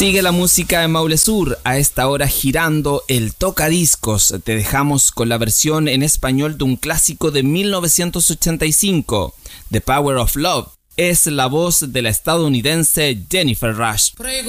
Sigue la música en Maule Sur, a esta hora girando el tocadiscos. Te dejamos con la versión en español de un clásico de 1985, The Power of Love. Es la voz de la estadounidense Jennifer Rush.